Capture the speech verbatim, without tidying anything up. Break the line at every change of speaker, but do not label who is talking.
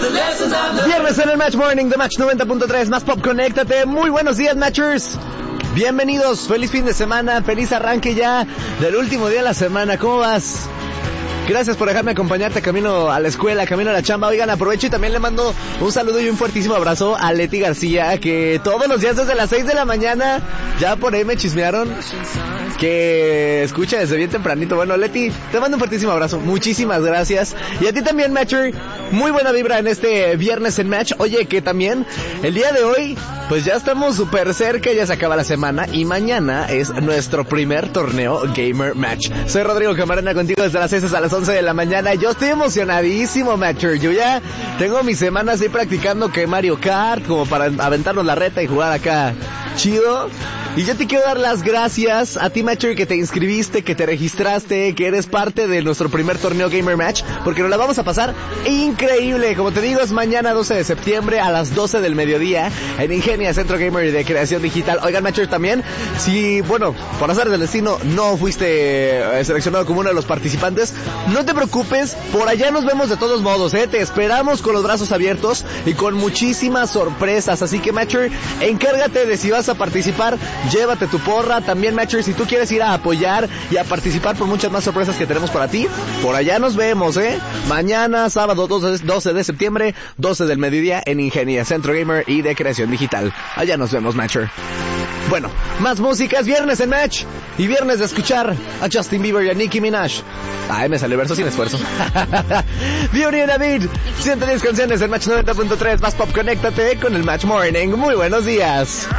Viernes en el Match Morning de Match noventa punto tres, más pop, conéctate. Muy buenos días, Matchers. Bienvenidos, feliz fin de semana, feliz arranque ya del último día de la semana. ¿Cómo vas? Gracias por dejarme acompañarte camino a la escuela, camino a la chamba. Oigan, aprovecho y también le mando un saludo y un fuertísimo abrazo a Leti García, que todos los días desde las seis de la mañana, ya por ahí me chismearon, que escucha desde bien tempranito. Bueno, Leti, te mando un fuertísimo abrazo, muchísimas gracias. Y a ti también, Matcher, muy buena vibra en este viernes en Match. Oye, que también el día de hoy, pues ya estamos súper cerca, ya se acaba la semana y mañana es nuestro primer torneo Gamer Match. Soy Rodrigo Camarena contigo desde las seis hasta las once de la mañana. Yo estoy emocionadísimo, Matcher. Yo ya tengo mis semanas ahí practicando que Mario Kart, como para aventarnos la reta y jugar acá chido. Y yo te quiero dar las gracias a ti, Matcher, que te inscribiste, que te registraste, que eres parte de nuestro primer torneo Gamer Match, porque nos la vamos a pasar increíble. Como te digo, es mañana doce de septiembre a las doce del mediodía en Ingenia, Centro Gamer y de Creación Digital. Oigan, Matcher, también, si, bueno, por azar del destino no fuiste eh, seleccionado como uno de los participantes, no te preocupes, por allá nos vemos de todos modos, eh, te esperamos con los brazos abiertos y con muchísimas sorpresas. Así que, Matcher, encárgate de si vas a participar, llévate tu porra. También, Matcher, si tú quieres ir a apoyar y a participar por muchas más sorpresas que tenemos para ti, por allá nos vemos, eh. Mañana, sábado doce de septiembre, doce del mediodía en Ingenia, Centro Gamer y de Creación Digital. Allá nos vemos, Matcher. Bueno, más música, es viernes en Match y viernes de escuchar a Justin Bieber y a Nicki Minaj. Ay, me sale el verso sin esfuerzo. Beauty and David, ciento diez canciones en Match noventa punto tres, más pop, conéctate con el Match Morning. Muy buenos días.